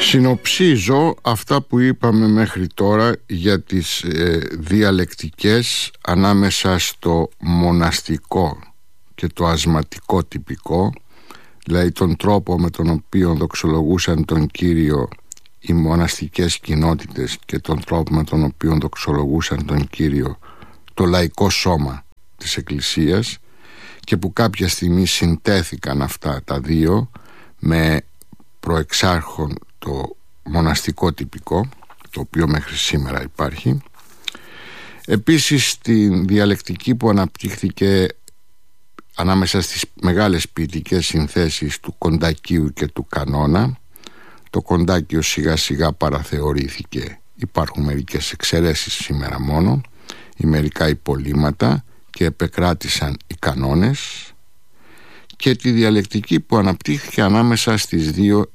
Συνοψίζω αυτά που είπαμε μέχρι τώρα για τις διαλεκτικές ανάμεσα στο μοναστικό και το ασματικό τυπικό, δηλαδή τον τρόπο με τον οποίο δοξολογούσαν τον Κύριο οι μοναστικές κοινότητες και τον τρόπο με τον οποίο δοξολογούσαν τον Κύριο το λαϊκό σώμα της Εκκλησίας, και που κάποια στιγμή συντέθηκαν αυτά τα δύο με προεξάρχον το μοναστικό τυπικό, το οποίο μέχρι σήμερα υπάρχει. Επίσης την διαλεκτική που αναπτύχθηκε ανάμεσα στις μεγάλες ποιητικές συνθέσεις του κοντακίου και του κανόνα. Το κοντάκιο σιγά σιγά παραθεωρήθηκε, υπάρχουν μερικές εξαιρέσεις σήμερα μόνο, ή μερικά υπολείμματα, και επεκράτησαν οι κανόνες. Και τη διαλεκτική που αναπτύχθηκε ανάμεσα στις δύο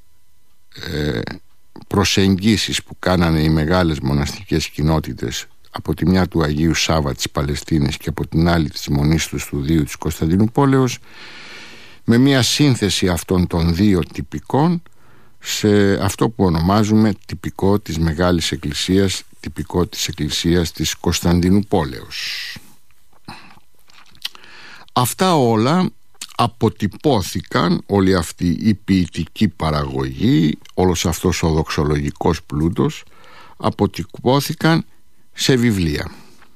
προσεγγίσεις που κάνανε οι μεγάλες μοναστικές κοινότητες, από τη μια του Αγίου Σάββα της Παλαιστίνης και από την άλλη της Μονής του Στουδίου της Κωνσταντινούπολεως, με μια σύνθεση αυτών των δύο τυπικών σε αυτό που ονομάζουμε τυπικό της Μεγάλης Εκκλησίας, τυπικό της Εκκλησίας της Κωνσταντινούπολεως. Αυτά όλα αποτυπώθηκαν, όλη αυτή η ποιητική παραγωγή, όλος αυτός ο δοξολογικός πλούτος αποτυπώθηκαν σε βιβλία.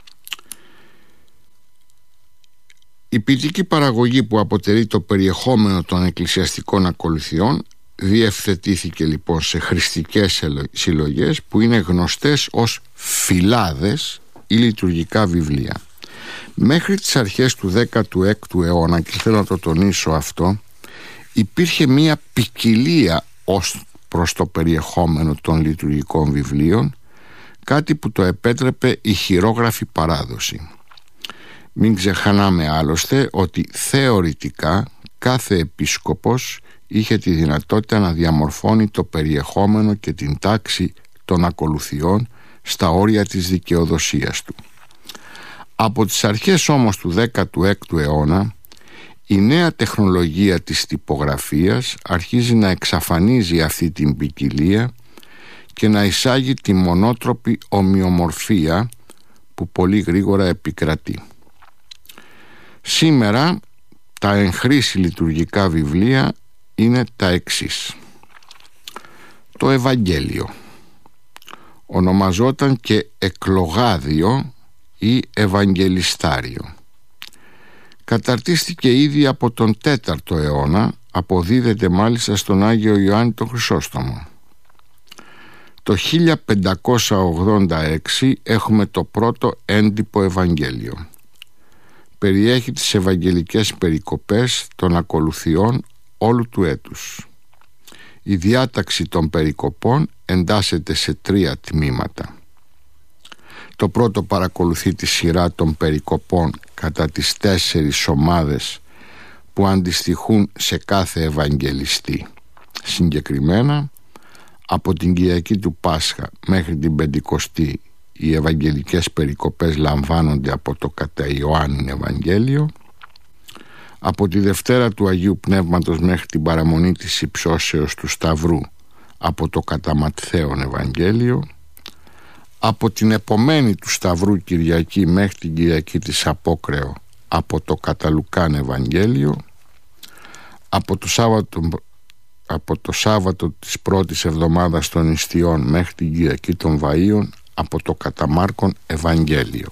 Η ποιητική παραγωγή που αποτελεί το περιεχόμενο των εκκλησιαστικών ακολουθιών διευθετήθηκε λοιπόν σε χρηστικές συλλογές που είναι γνωστές ως φυλάδες ή λειτουργικά βιβλία. Μέχρι τις αρχές του 16ου αιώνα, και θέλω να το τονίσω αυτό, υπήρχε μία ποικιλία ως προς το περιεχόμενο των λειτουργικών βιβλίων, κάτι που το επέτρεπε η χειρόγραφη παράδοση. Μην ξεχνάμε άλλωστε ότι θεωρητικά κάθε επίσκοπος είχε τη δυνατότητα να διαμορφώνει το περιεχόμενο και την τάξη των ακολουθιών στα όρια της δικαιοδοσίας του. Από τις αρχές όμως του 16ου αιώνα η νέα τεχνολογία της τυπογραφίας αρχίζει να εξαφανίζει αυτή την ποικιλία και να εισάγει τη μονότροπη ομοιομορφία που πολύ γρήγορα επικρατεί. Σήμερα τα εν χρήση λειτουργικά βιβλία είναι τα εξής. Το Ευαγγέλιο ονομαζόταν και εκλογάδιο ή Ευαγγελιστάριο. Καταρτίστηκε ήδη από τον 4ο αιώνα, αποδίδεται μάλιστα στον Άγιο Ιωάννη τον Χρυσόστομο. Το 1586 έχουμε το πρώτο έντυπο Ευαγγέλιο. Περιέχει τις ευαγγελικές περικοπές των ακολουθιών όλου του έτους. Η διάταξη των περικοπών εντάσσεται σε 3 τμήματα. Το πρώτο παρακολουθεί τη σειρά των περικοπών κατά τις 4 ομάδες που αντιστοιχούν σε κάθε Ευαγγελιστή. Συγκεκριμένα, από την Κυριακή του Πάσχα μέχρι την Πεντηκοστή οι Ευαγγελικές περικοπές λαμβάνονται από το κατά Ιωάννην Ευαγγέλιο. Από τη Δευτέρα του Αγίου Πνεύματος μέχρι την παραμονή της υψώσεως του Σταυρού από το κατά Ματθαίον Ευαγγέλιο. Από την επομένη του Σταυρού Κυριακή μέχρι την Κυριακή της Απόκρεο από το κατά Λουκάν Ευαγγέλιο. Από το Σάββατο της πρώτης εβδομάδας των Ιστιών μέχρι την Κυριακή των Βαΐων από το κατά Μάρκον Ευαγγέλιο.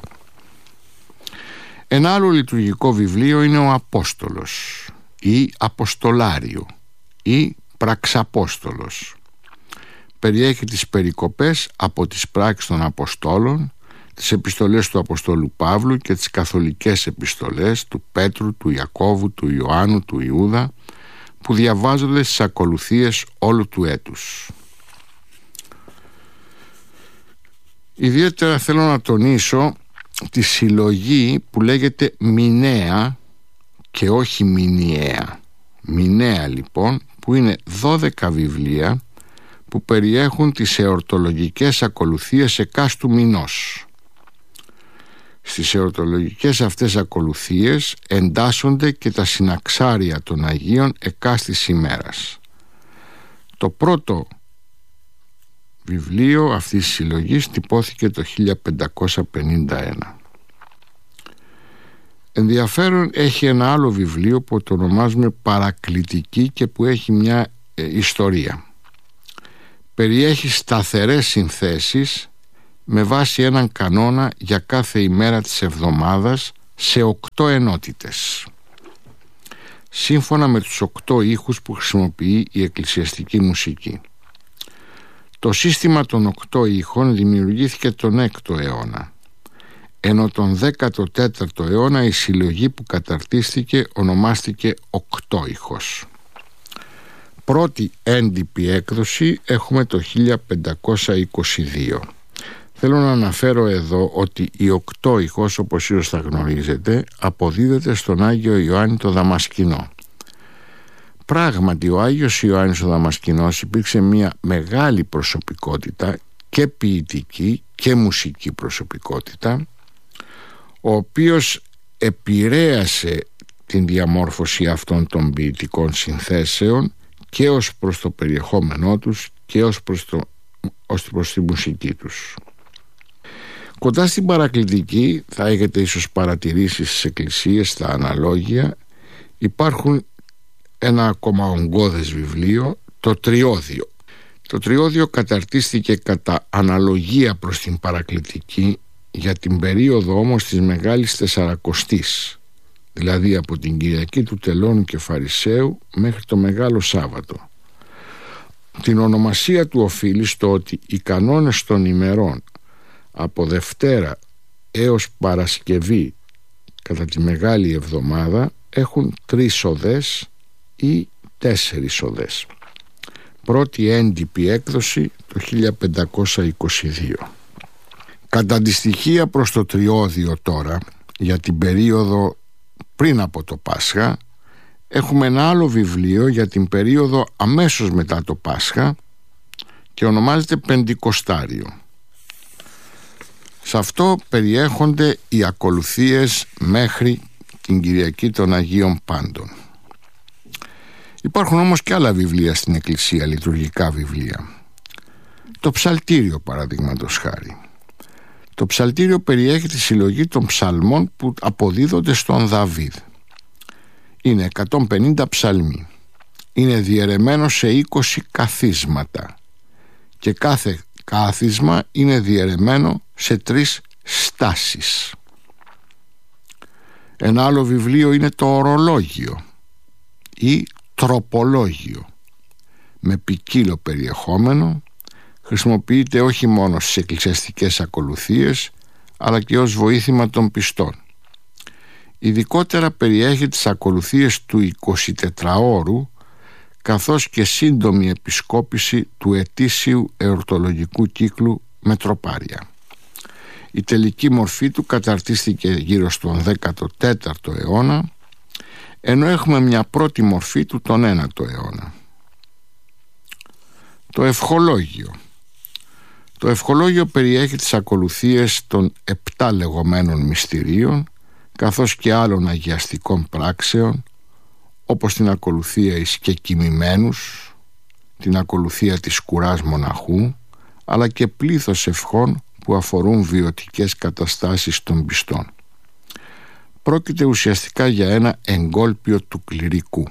Ένα άλλο λειτουργικό βιβλίο είναι ο Απόστολος ή Αποστολάριο ή Πραξαπόστολος. Περιέχει τις περικοπές από τις πράξεις των Αποστόλων, τις επιστολές του Αποστόλου Παύλου και τις καθολικές επιστολές του Πέτρου, του Ιακώβου, του Ιωάννου, του Ιούδα, που διαβάζονται στις ακολουθίες όλου του έτους. Ιδιαίτερα θέλω να τονίσω τη συλλογή που λέγεται Μηνέα και όχι Μηνιαία. Μηνέα λοιπόν, που είναι 12 βιβλία που περιέχουν τις εορτολογικές ακολουθίες εκάστου μηνός. Στις εορτολογικές αυτές ακολουθίες εντάσσονται και τα συναξάρια των Αγίων εκάστης ημέρας. Το πρώτο βιβλίο αυτής της συλλογής τυπώθηκε το 1551. Ενδιαφέρον έχει ένα άλλο βιβλίο που το ονομάζουμε Παρακλητική και που έχει μια ιστορία. Περιέχει σταθερές συνθέσεις με βάση έναν κανόνα για κάθε ημέρα της εβδομάδας σε 8 ενότητες, σύμφωνα με τους 8 ήχους που χρησιμοποιεί η εκκλησιαστική μουσική. Το σύστημα των 8 ήχων δημιουργήθηκε τον 6ο αιώνα, ενώ τον 14ο αιώνα η συλλογή που καταρτίστηκε ονομάστηκε 8 ήχος. Πρώτη έντυπη έκδοση έχουμε το 1522. Θέλω να αναφέρω εδώ ότι η 8 ήχος, όπως ίσως θα γνωρίζετε, αποδίδεται στον Άγιο Ιωάννη το Δαμασκηνό. Πράγματι, ο Άγιος Ιωάννης ο Δαμασκηνός υπήρξε μια μεγάλη προσωπικότητα και ποιητική και μουσική προσωπικότητα, ο οποίος επηρέασε την διαμόρφωση αυτών των ποιητικών συνθέσεων και ως προς το περιεχόμενό τους και ως προς τη μουσική τους. Κοντά στην Παρακλητική, θα έχετε ίσως παρατηρήσει στις εκκλησίες, στα αναλόγια, υπάρχουν ένα ακόμα ογκώδες βιβλίο, το Τριώδιο. Το Τριώδιο καταρτίστηκε κατά αναλογία προς την Παρακλητική για την περίοδο όμως της Μεγάλης Τεσσαρακοστής, δηλαδή από την Κυριακή του Τελώνου και Φαρισαίου μέχρι το Μεγάλο Σάββατο. Την ονομασία του οφείλει στο ότι οι κανόνες των ημερών από Δευτέρα έως Παρασκευή κατά τη Μεγάλη Εβδομάδα έχουν 3 οδές ή 4 οδές. Πρώτη έντυπη έκδοση το 1522. Κατά αντιστοιχεία προς το Τριώδιο τώρα, για την περίοδο πριν από το Πάσχα, έχουμε ένα άλλο βιβλίο για την περίοδο αμέσως μετά το Πάσχα και ονομάζεται Πεντηκοστάριο. Σε αυτό περιέχονται οι ακολουθίες μέχρι την Κυριακή των Αγίων Πάντων. Υπάρχουν όμως και άλλα βιβλία στην Εκκλησία, λειτουργικά βιβλία. Το Ψαλτήριο, παραδείγματος χάρη. Το Ψαλτήριο περιέχει τη συλλογή των ψαλμών που αποδίδονται στον Δαβίδ. Είναι 150 ψαλμοί. Είναι διαιρεμένο σε 20 καθίσματα και κάθε κάθισμα είναι διαιρεμένο σε 3 στάσεις. Ένα άλλο βιβλίο είναι το Ορολόγιο ή Τροπολόγιο, με ποικίλο περιεχόμενο. Χρησιμοποιείται όχι μόνο στις εκκλησιαστικές ακολουθίες, αλλά και ως βοήθημα των πιστών. Ειδικότερα περιέχει τις ακολουθίες του 24ωρου, καθώς και σύντομη επισκόπηση του ετήσιου εορτολογικού κύκλου με τροπάρια. Η τελική μορφή του καταρτίστηκε γύρω στον 14ο αιώνα, ενώ έχουμε μια πρώτη μορφή του τον 9ο αιώνα. Το Ευχολόγιο. Το Ευχολόγιο περιέχει τις ακολουθίες των 7 λεγόμενων μυστηρίων, καθώς και άλλων αγιαστικών πράξεων, όπως την ακολουθία εις και κοιμημένους, την ακολουθία της κουράς μοναχού, αλλά και πλήθος ευχών που αφορούν βιωτικές καταστάσεις των πιστών. Πρόκειται ουσιαστικά για ένα εγκόλπιο του κληρικού.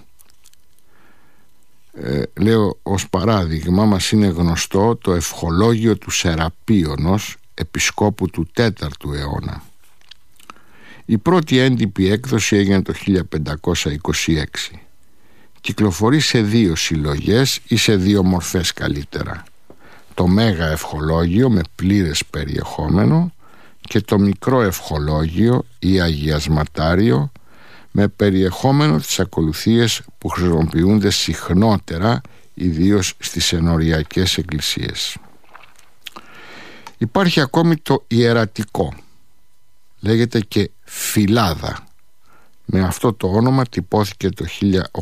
Λέω ως παράδειγμα, μας είναι γνωστό το Ευχολόγιο του Σεραπίωνος, επισκόπου του 4ου αιώνα. Η πρώτη έντυπη έκδοση έγινε το 1526. Κυκλοφορεί σε 2 συλλογές ή σε 2 μορφές καλύτερα. Το Μέγα Ευχολόγιο με πλήρες περιεχόμενο και το Μικρό Ευχολόγιο ή Αγιασματάριο με περιεχόμενο τις ακολουθίες που χρησιμοποιούνται συχνότερα, ιδίως στις ενοριακές εκκλησίες. Υπάρχει ακόμη το Ιερατικό, λέγεται και Φυλάδα. Με αυτό το όνομα τυπώθηκε το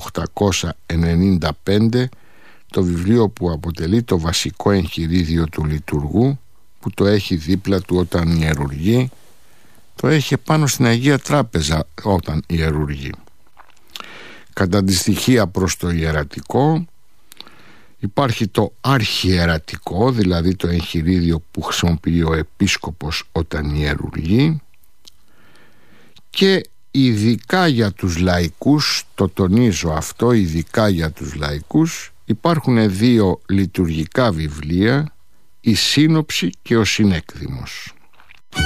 1895 το βιβλίο που αποτελεί το βασικό εγχειρίδιο του λειτουργού, που το έχει δίπλα του όταν ιερουργεί, το έχει πάνω στην Αγία Τράπεζα όταν ιερουργεί. Κατά αντιστοιχεία προς το Ιερατικό Υπάρχει το αρχιερατικό, δηλαδή το εγχειρίδιο που χρησιμοποιεί ο επίσκοπος όταν ιερουργεί, και ειδικά για τους λαϊκούς, το τονίζω αυτό, ειδικά για τους λαϊκούς, υπάρχουν δύο λειτουργικά βιβλία, η Σύνοψη και ο Συνέκδημος.